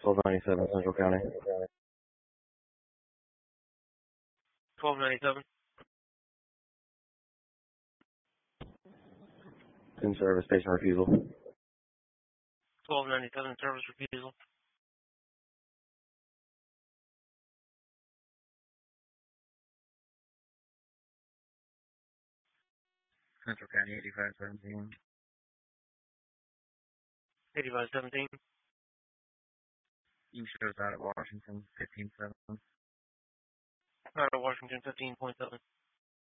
1297 Central County. 1297. In service, station refusal. 1297 service refusal. Central County 8517. 8517. You shows out at Washington 15-7. Out of Washington 15.7.